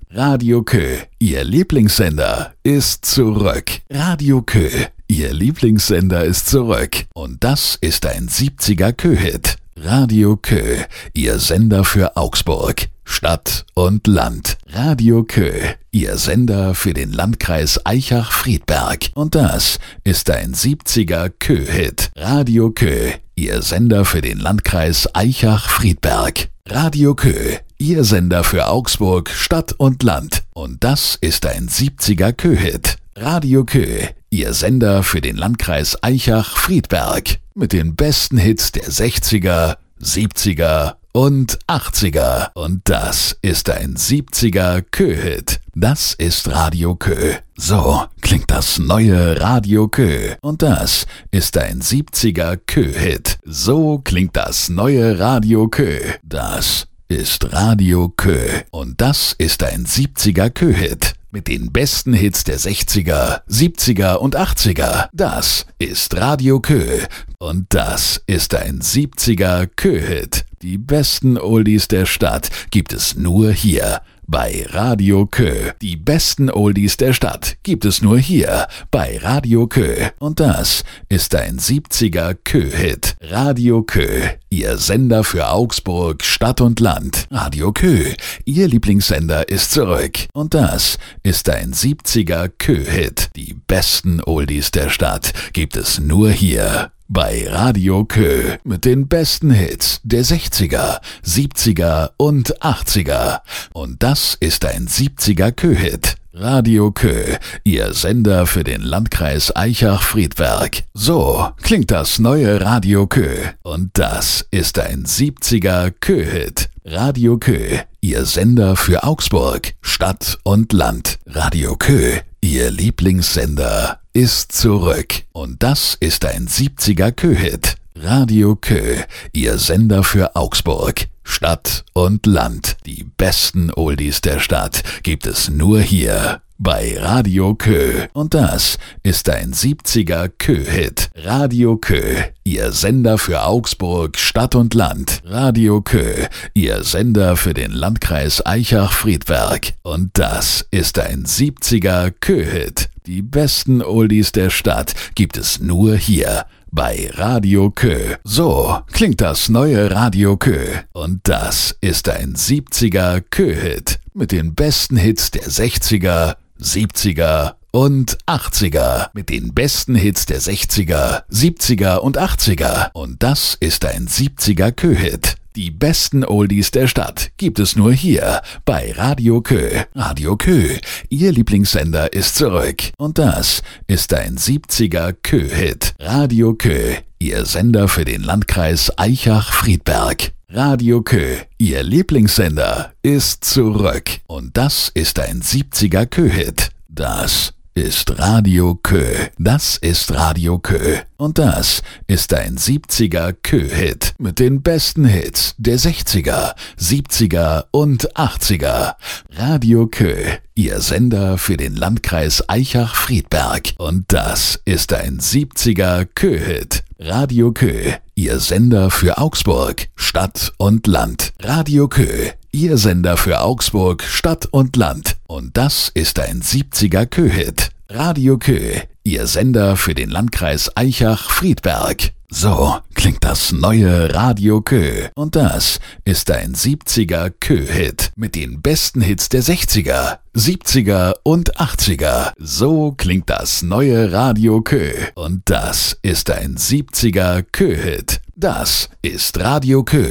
Radio Kö, Ihr Lieblingssender, ist zurück. Radio Kö, Ihr Lieblingssender ist zurück. Und das ist ein siebziger Kö-Hit. Radio Kö, Ihr Sender für Augsburg, Stadt und Land. Radio Kö, Ihr Sender für den Landkreis Aichach-Friedberg. Und das ist ein siebziger Kö-Hit. Radio Kö, Ihr Sender für den Landkreis Aichach-Friedberg. Radio Kö, Ihr Sender für Augsburg, Stadt und Land. Und das ist ein siebziger Kö-Hit. Radio Kö, Ihr Sender für den Landkreis Aichach-Friedberg. Mit den besten Hits der sechziger, siebziger und achtziger. Und das ist ein siebziger Kö-Hit. Das ist Radio Kö. So klingt das neue Radio Kö. Und das ist ein siebziger Kö-Hit. So klingt das neue Radio Kö. Das ist Radio Kö. Und das ist ein siebziger Kö-Hit. Mit den besten Hits der sechziger, siebziger und achtziger. Das ist Radio Kö. Und das ist ein siebziger Kö-Hit. Die besten Oldies der Stadt gibt es nur hier bei Radio Kö. Die besten Oldies der Stadt gibt es nur hier bei Radio Kö. Und das ist ein siebziger Kö-Hit. Radio Kö, Ihr Sender für Augsburg, Stadt und Land. Radio Kö, Ihr Lieblingssender ist zurück. Und das ist ein siebziger Kö-Hit. Die besten Oldies der Stadt gibt es nur hier bei Radio Kö. Mit den besten Hits der sechziger, siebziger und achtziger. Und das ist ein siebziger Kö-Hit. Radio Kö, Ihr Sender für den Landkreis Aichach-Friedberg. So klingt das neue Radio Kö. Und das ist ein siebziger Kö-Hit. Radio Kö, Ihr Sender für Augsburg, Stadt und Land. Radio Kö, Ihr Lieblingssender, ist zurück. Und das ist ein siebziger Kö-Hit. Radio Kö, Ihr Sender für Augsburg, Stadt und Land. Die besten Oldies der Stadt gibt es nur hier bei Radio Kö. Und das ist ein siebziger Kö-Hit. Radio Kö, Ihr Sender für Augsburg, Stadt und Land. Radio Kö, Ihr Sender für den Landkreis Aichach-Friedberg. Und das ist ein siebziger Kö-Hit. Die besten Oldies der Stadt gibt es nur hier bei Radio Kö. So klingt das neue Radio Kö. Und das ist ein siebziger Kö-Hit. Mit den besten Hits der sechziger, siebziger und achtziger. Mit den besten Hits der sechziger, siebziger und achtziger. Und das ist ein siebziger Kö-Hit. Die besten Oldies der Stadt gibt es nur hier bei Radio Kö. Radio Kö, Ihr Lieblingssender ist zurück. Und das ist ein siebziger Kö-Hit. Radio Kö, Ihr Sender für den Landkreis Aichach-Friedberg. Radio Kö, Ihr Lieblingssender, ist zurück. Und das ist ein siebziger Kö-Hit. Das ist Radio Kö. Das ist Radio Kö. Und das ist ein siebziger Kö-Hit. Mit den besten Hits der sechziger, siebziger und achtziger. Radio Kö, Ihr Sender für den Landkreis Aichach-Friedberg. Und das ist ein siebziger Kö-Hit. Radio Kö, Ihr Sender für Augsburg, Stadt und Land. Radio Kö, Ihr Sender für Augsburg, Stadt und Land. Und das ist ein siebziger Kö-Hit. Radio Kö, Ihr Sender für den Landkreis Aichach-Friedberg. So klingt das neue Radio Kö. Und das ist ein siebziger Kö-Hit. Mit den besten Hits der sechziger, siebziger und achtziger. So klingt das neue Radio Kö. Und das ist ein siebziger Kö-Hit. Das ist Radio Kö.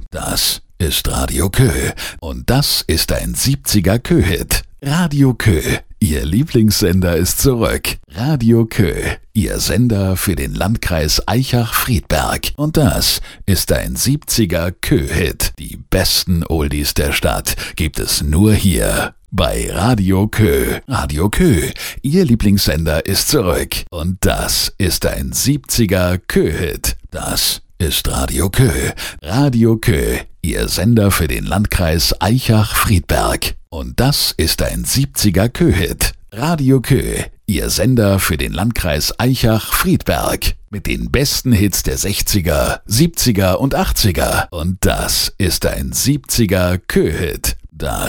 Das ist Radio Kö. Und das ist ein siebziger Kö-Hit. Radio Kö, Ihr Lieblingssender ist zurück. Radio Kö, Ihr Sender für den Landkreis Aichach-Friedberg. Und das ist ein siebziger Kö-Hit. Die besten Oldies der Stadt gibt es nur hier bei Radio Kö. Radio Kö, Ihr Lieblingssender ist zurück. Und das ist ein siebziger Kö-Hit. Das ist Radio Kö. Radio Kö, Ihr Sender für den Landkreis Aichach-Friedberg. Und das ist ein siebziger Kö-Hit. Radio Kö, Ihr Sender für den Landkreis Aichach-Friedberg. Mit den besten Hits der sechziger, siebziger und achtziger. Und das ist ein siebziger Kö-Hit. Das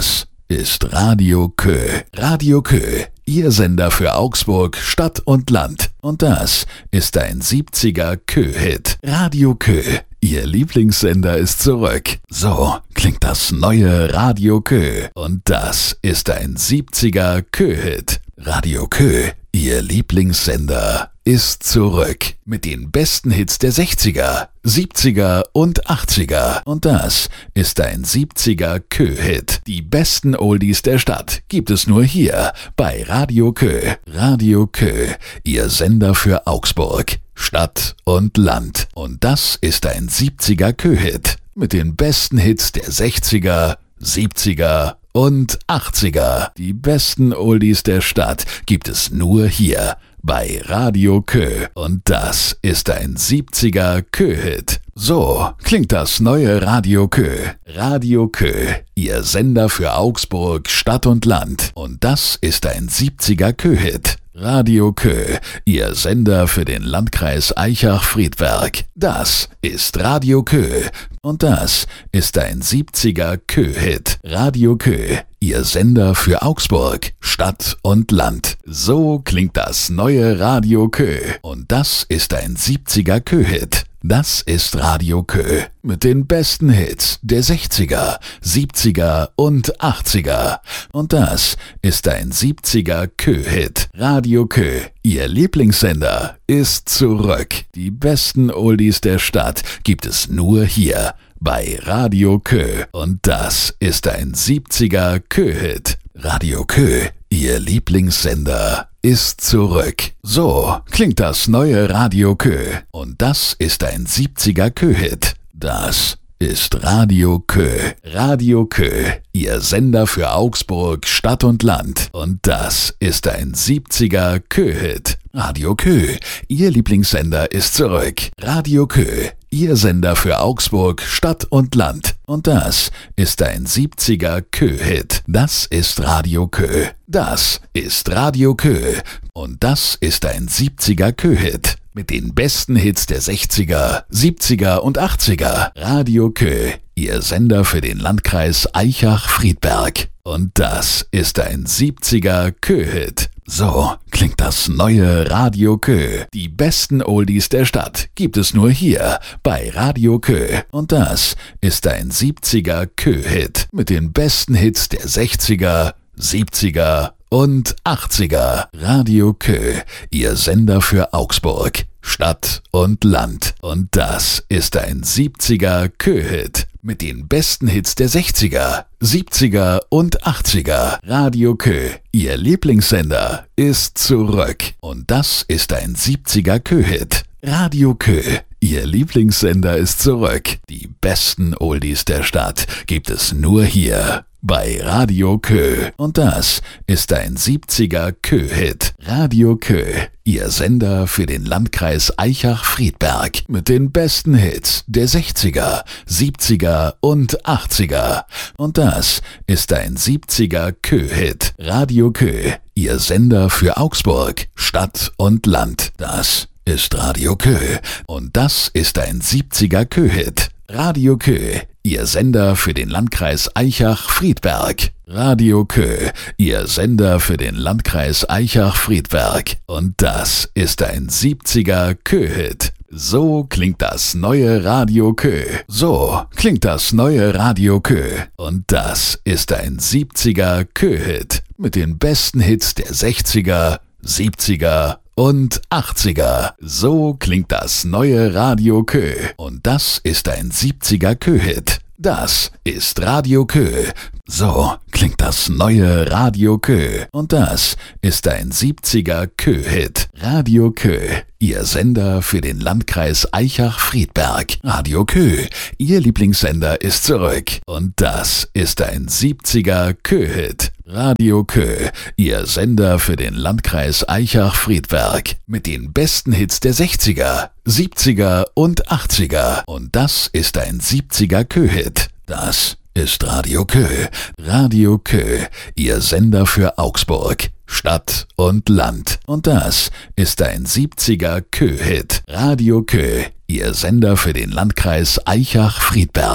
ist Radio Kö. Radio Kö, Ihr Sender für Augsburg, Stadt und Land. Und das ist ein siebziger Kö-Hit. Radio Kö, Ihr Lieblingssender ist zurück. So klingt das neue Radio Kö. Und das ist ein siebziger Kö-Hit. Radio Kö, Ihr Lieblingssender ist zurück. Mit den besten Hits der sechziger, siebziger und achtziger. Und das ist ein siebziger Kö-Hit. Die besten Oldies der Stadt gibt es nur hier bei Radio Kö. Radio Kö, Ihr Sender für Augsburg, Stadt und Land. Und das ist ein siebziger Kö-Hit. Mit den besten Hits der sechziger, siebziger und achtziger. Die besten Oldies der Stadt gibt es nur hier bei Radio Kö. Und das ist ein siebziger Kö-Hit. So klingt das neue Radio Kö. Radio Kö, Ihr Sender für Augsburg, Stadt und Land. Und das ist ein siebziger Kö-Hit. Radio Kö, Ihr Sender für den Landkreis Aichach-Friedberg. Das ist Radio Kö. Und das ist ein siebziger Kö-Hit. Radio Kö, Ihr Sender für Augsburg, Stadt und Land. So klingt das neue Radio Kö. Und das ist ein siebziger Kö-Hit. Das ist Radio Kö mit den besten Hits der sechziger, siebziger und achtziger. Und das ist ein siebziger Kö-Hit. Radio Kö, Ihr Lieblingssender, ist zurück. Die besten Oldies der Stadt gibt es nur hier bei Radio Kö. Und das ist ein siebziger Kö-Hit. Radio Kö, Ihr Lieblingssender, ist zurück. So klingt das neue Radio Kö. Und das ist ein siebziger Kö-Hit. Das ist Radio Kö. Radio Kö, Ihr Sender für Augsburg, Stadt und Land. Und das ist ein siebziger Kö-Hit. Radio Kö, Ihr Lieblingssender, ist zurück. Radio Kö, Ihr Sender für Augsburg, Stadt und Land. Und das ist ein siebziger Kö-Hit. Das ist Radio Kö. Das ist Radio Kö. Und das ist ein siebziger Kö-Hit. Mit den besten Hits der sechziger, siebziger und achtziger. Radio Kö, Ihr Sender für den Landkreis Aichach-Friedberg. Und das ist ein siebziger Kö-Hit. So klingt das neue Radio Kö. Die besten Oldies der Stadt gibt es nur hier bei Radio Kö. Und das ist ein siebziger Kö-Hit. Mit den besten Hits der sechziger, siebziger und achtziger. Radio Kö, Ihr Sender für Augsburg, Stadt und Land. Und das ist ein siebziger Kö-Hit. Mit den besten Hits der sechziger, siebziger und achtziger. Radio Kö, Ihr Lieblingssender, ist zurück. Und das ist ein siebziger Kö-Hit. Radio Kö, Ihr Lieblingssender, ist zurück. Die besten Oldies der Stadt gibt es nur hier bei Radio Kö. Und das ist ein siebziger Kö-Hit. Radio Kö, Ihr Sender für den Landkreis Aichach-Friedberg. Mit den besten Hits der sechziger, siebziger und achtziger. Und das ist ein siebziger Kö-Hit. Radio Kö, Ihr Sender für Augsburg, Stadt und Land. Das ist Radio Kö. Und das ist ein siebziger Kö-Hit. Radio Kö, Ihr Sender für den Landkreis Aichach-Friedberg. Radio Kö, Ihr Sender für den Landkreis Aichach-Friedberg. Und das ist ein siebziger Kö-Hit. So klingt das neue Radio Kö. So klingt das neue Radio Kö. Und das ist ein siebziger Kö-Hit. Mit den besten Hits der sechziger, siebziger und achtziger. So klingt das neue Radio Kö. Und das ist ein siebziger Kö-Hit. Das ist Radio Kö. So klingt das neue Radio Kö. Und das ist ein siebziger Kö-Hit. Radio Kö, Ihr Sender für den Landkreis Aichach-Friedberg. Radio Kö, Ihr Lieblingssender, ist zurück. Und das ist ein siebziger Kö-Hit. Radio Kö, Ihr Sender für den Landkreis Aichach-Friedberg. Mit den besten Hits der sechziger, siebziger und achtziger. Und das ist ein siebziger Kö-Hit. Das ist Radio Kö. Radio Kö, Ihr Sender für Augsburg, Stadt und Land. Und das ist ein siebziger Kö-Hit. Radio Kö, Ihr Sender für den Landkreis Aichach-Friedberg.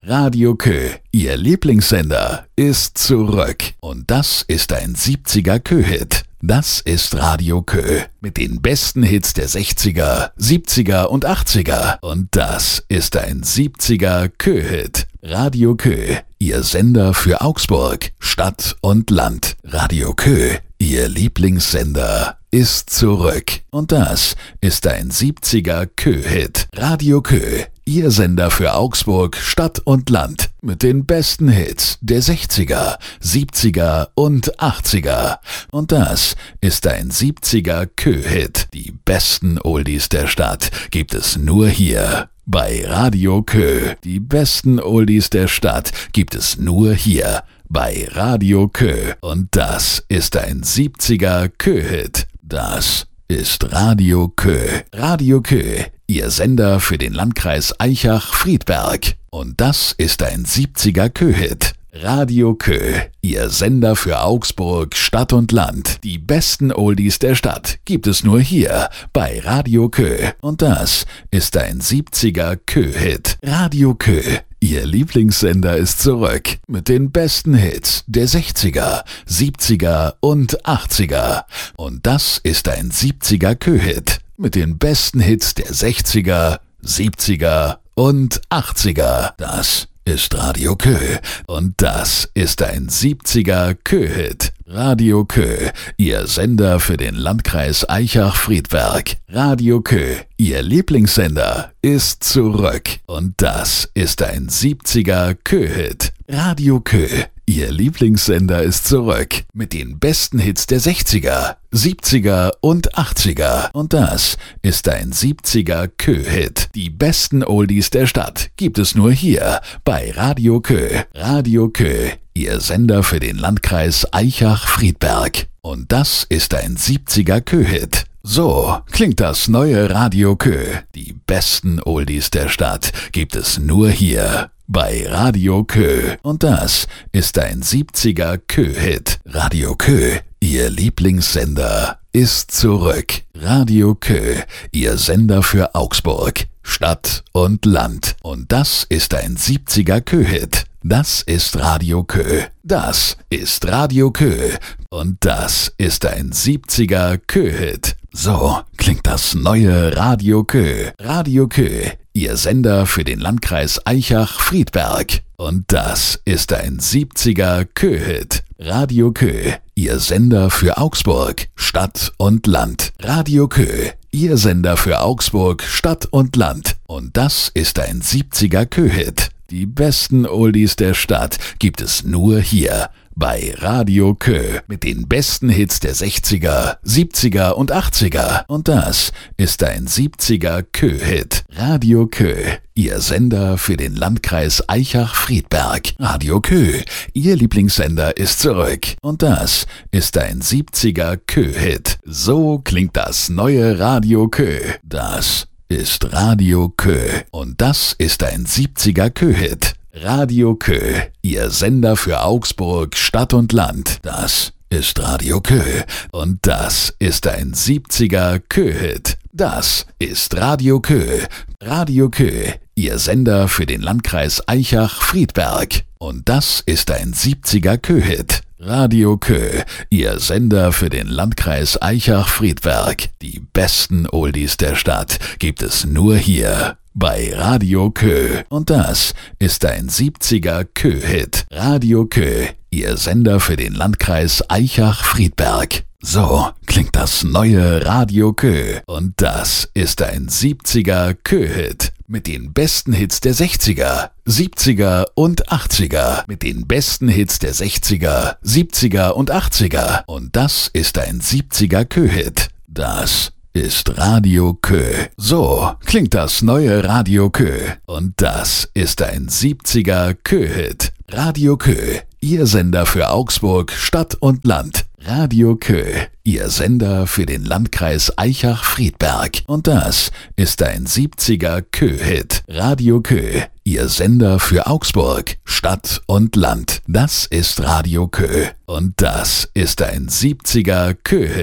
Radio Kö, Ihr Lieblingssender, ist zurück. Und das ist ein siebziger Kö-Hit. Das ist Radio Kö mit den besten Hits der sechziger, siebziger und achtziger. Und das ist ein siebziger Kö-Hit. Radio Kö, Ihr Sender für Augsburg, Stadt und Land. Radio Kö, Ihr Lieblingssender, ist zurück. Und das ist ein siebziger Kö-Hit. Radio Kö, Ihr Sender für Augsburg, Stadt und Land. Mit den besten Hits der sechziger, siebziger und achtziger. Und das ist ein siebziger Kö-Hit. Die besten Oldies der Stadt gibt es nur hier bei Radio Kö. Die besten Oldies der Stadt gibt es nur hier bei Radio Kö. Und das ist ein siebziger Kö-Hit. Das ist Radio Kö. Radio Kö, Ihr Sender für den Landkreis Aichach-Friedberg. Und das ist ein siebziger Kö-Hit. Radio Kö, Ihr Sender für Augsburg, Stadt und Land. Die besten Oldies der Stadt gibt es nur hier bei Radio Kö. Und das ist ein siebziger Kö-Hit. Radio Kö, Ihr Lieblingssender ist zurück mit den besten Hits der sechziger, siebziger und achtziger. Und das ist ein siebziger Kö-Hit mit den besten Hits der sechziger, siebziger und achtziger. Das ist Radio Kö. Und das ist ein siebziger Kö-Hit. Radio Kö, Ihr Sender für den Landkreis Aichach-Friedberg. Radio Kö, Ihr Lieblingssender, ist zurück. Und das ist ein siebziger Kö-Hit. Radio Kö, Ihr Lieblingssender ist zurück mit den besten Hits der sechziger, siebziger und achtziger. Und das ist ein siebziger Kö-Hit. Die besten Oldies der Stadt gibt es nur hier bei Radio Kö. Radio Kö, Ihr Sender für den Landkreis Aichach-Friedberg. Und das ist ein siebziger Kö-Hit. So klingt das neue Radio Kö. Die besten Oldies der Stadt gibt es nur hier bei Radio Kö. Und das ist ein siebziger Kö-Hit. Radio Kö, Ihr Lieblingssender, ist zurück. Radio Kö, Ihr Sender für Augsburg, Stadt und Land. Und das ist ein siebziger Kö-Hit. Das ist Radio Kö. Das ist Radio Kö. Und das ist ein siebziger Kö-Hit. So klingt das neue Radio Kö. Radio Kö, Ihr Sender für den Landkreis Aichach-Friedberg. Und das ist ein siebziger Kö-Hit. Radio Kö, Ihr Sender für Augsburg, Stadt und Land. Radio Kö, Ihr Sender für Augsburg, Stadt und Land. Und das ist ein siebziger Kö-Hit. Die besten Oldies der Stadt gibt es nur hier bei Radio Kö mit den besten Hits der sechziger, siebziger und achtziger. Und das ist ein siebziger Kö-Hit. Radio Kö, Ihr Sender für den Landkreis Aichach-Friedberg. Radio Kö, Ihr Lieblingssender, ist zurück. Und das ist ein siebziger Kö-Hit. So klingt das neue Radio Kö. Das ist Radio Kö. Und das ist ein siebziger Kö-Hit. Radio Kö, Ihr Sender für Augsburg, Stadt und Land. Das ist Radio Kö. Und das ist ein siebziger Kö-Hit. Das ist Radio Kö. Radio Kö, Ihr Sender für den Landkreis Aichach-Friedberg. Und das ist ein siebziger Kö-Hit. Radio Kö, Ihr Sender für den Landkreis Aichach-Friedberg. Die besten Oldies der Stadt gibt es nur hier bei Radio Kö. Und das ist ein siebziger Kö-Hit. Radio Kö, Ihr Sender für den Landkreis Aichach-Friedberg. So klingt das neue Radio Kö. Und das ist ein siebziger Kö-Hit. Mit den besten Hits der sechziger, siebziger und achtziger. Mit den besten Hits der sechziger, siebziger und achtziger. Und das ist ein siebziger Kö-Hit. Das ist Radio Kö. So klingt das neue Radio Kö. Und das ist ein siebziger Kö-Hit. Radio Kö, Ihr Sender für Augsburg, Stadt und Land. Radio Kö, Ihr Sender für den Landkreis Aichach-Friedberg. Und das ist ein siebziger Kö-Hit. Radio Kö, Ihr Sender für Augsburg, Stadt und Land. Das ist Radio Kö. Und das ist ein siebziger Kö-Hit.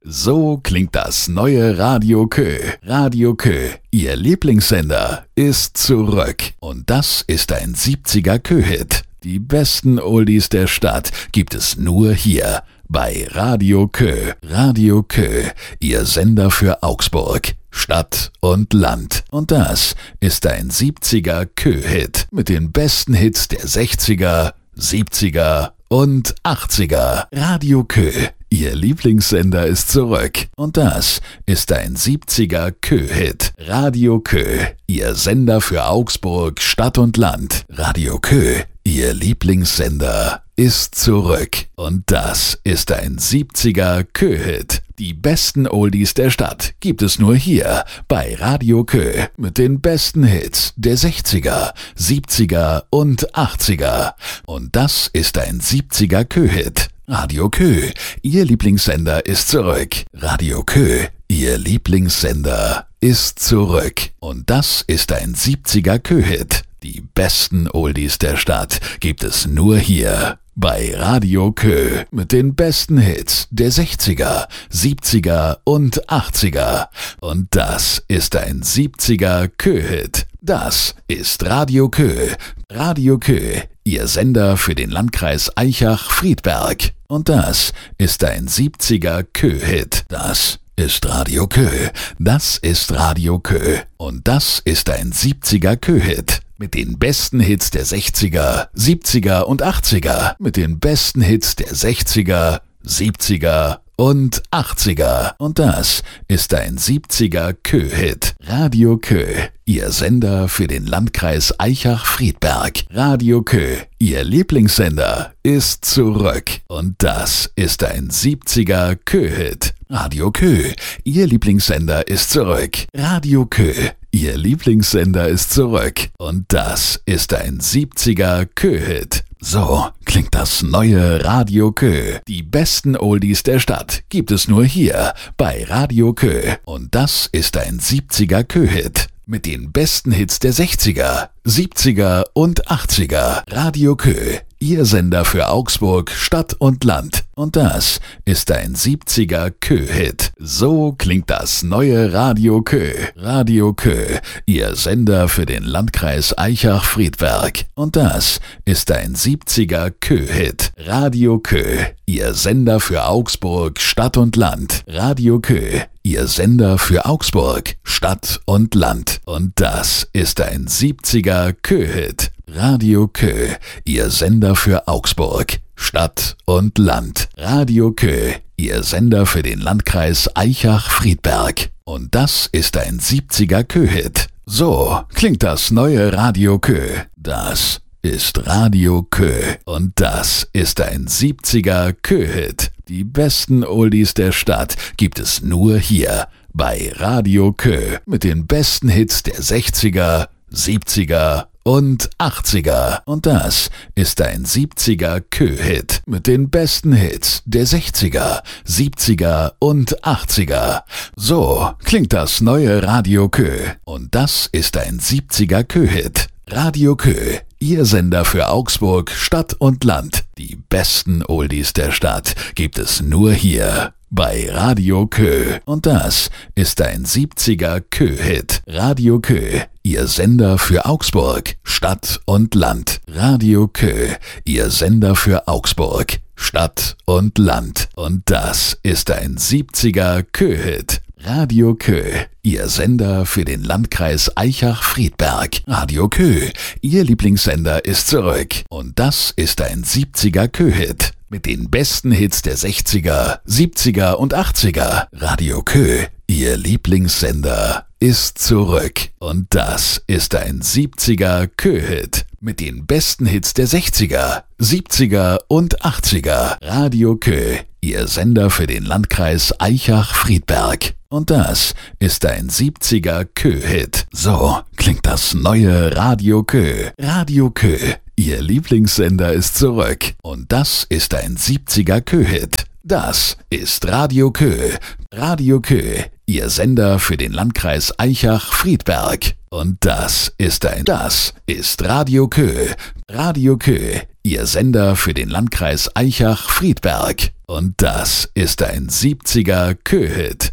So klingt das neue Radio Kö. Radio Kö, Ihr Lieblingssender, ist zurück. Und das ist ein siebziger Kö-Hit. Die besten Oldies der Stadt gibt es nur hier bei Radio Kö. Radio Kö, Ihr Sender für Augsburg, Stadt und Land. Und das ist ein siebziger Kö-Hit mit den besten Hits der sechziger, siebziger und achtziger. Radio Kö, Ihr Lieblingssender, ist zurück. Und das ist ein siebziger Kö-Hit. Radio Kö, Ihr Sender für Augsburg, Stadt und Land. Radio Kö, Ihr Lieblingssender, ist zurück. Und das ist ein siebziger Kö-Hit. Die besten Oldies der Stadt gibt es nur hier bei Radio Kö mit den besten Hits der sechziger, siebziger und achtziger. Und das ist ein siebziger Kö-Hit. Radio Kö, Ihr Lieblingssender, ist zurück. Radio Kö, Ihr Lieblingssender, ist zurück. Und das ist ein siebziger Kö-Hit. Die besten Oldies der Stadt gibt es nur hier bei Radio Kö mit den besten Hits der sechziger, siebziger und achtziger. Und das ist ein siebziger Kö-Hit. Das ist Radio Kö. Radio Kö, Ihr Sender für den Landkreis Aichach-Friedberg. Und das ist ein siebziger Kö-Hit. Das ist Radio Kö. Das ist Radio Kö. Und das ist ein siebziger Kö-Hit. Mit den besten Hits der sechziger, siebziger und achtziger. Mit den besten Hits der sechziger, siebziger und achtziger. Und das ist ein siebziger Kö-Hit. Radio Kö, Ihr Sender für den Landkreis Aichach-Friedberg. Radio Kö, Ihr Lieblingssender, ist zurück. Und das ist ein siebziger Kö-Hit. Radio Kö, Ihr Lieblingssender, ist zurück. Radio Kö, Ihr Lieblingssender, ist zurück. Und das ist ein siebziger Kö-Hit. So klingt das neue Radio Kö. Die besten Oldies der Stadt gibt es nur hier bei Radio Kö. Und das ist ein siebziger Kö-Hit. Mit den besten Hits der sechziger, siebziger und achtziger. Radio Kö, Ihr Sender für Augsburg, Stadt und Land. Und das ist ein siebziger Kö-Hit. So klingt das neue Radio Kö. Radio Kö, Ihr Sender für den Landkreis Aichach-Friedberg. Und das ist ein siebziger Kö-Hit. Radio Kö, Ihr Sender für Augsburg, Stadt und Land. Radio Kö, Ihr Sender für Augsburg, Stadt und Land. Und das ist ein siebziger Kö-Hit. Radio Kö, Ihr Sender für Augsburg, Stadt und Land. Radio Kö, Ihr Sender für den Landkreis Aichach-Friedberg. Und das ist ein siebziger Kö-Hit. So klingt das neue Radio Kö. Das ist Radio Kö. Und das ist ein siebziger Kö-Hit. Die besten Oldies der Stadt gibt es nur hier bei Radio Kö mit den besten Hits der sechziger, siebziger und achtziger. Und das ist ein siebziger Kö-Hit mit den besten Hits der sechziger, siebziger und achtziger. So klingt das neue Radio Kö. Und das ist ein siebziger Kö-Hit. Radio Kö, Ihr Sender für Augsburg, Stadt und Land. Die besten Oldies der Stadt gibt es nur hier bei Radio Kö. Und das ist ein siebziger Kö-Hit. Radio Kö, Ihr Sender für Augsburg, Stadt und Land. Radio Kö, Ihr Sender für Augsburg, Stadt und Land. Und das ist ein siebziger Kö-Hit. Radio Kö, Ihr Sender für den Landkreis Aichach-Friedberg. Radio Kö, Ihr Lieblingssender, ist zurück. Und das ist ein siebziger Kö-Hit. Mit den besten Hits der sechziger, siebziger und achtziger. Radio Kö, Ihr Lieblingssender, ist zurück. Und das ist ein siebziger Kö-Hit. Mit den besten Hits der sechziger, siebziger und achtziger. Radio Kö, Ihr Sender für den Landkreis Aichach-Friedberg. Und das ist ein siebziger Kö-Hit. So klingt das neue Radio Kö. Radio Kö, Ihr Lieblingssender, ist zurück. Und das ist ein siebziger Kö-Hit. Das ist Radio Kö. Radio Kö, Ihr Sender für den Landkreis Aichach-Friedberg. Und das ist ein, das ist Radio Kö. Radio Kö, Ihr Sender für den Landkreis Aichach-Friedberg. Und das ist ein siebziger Kö-Hit.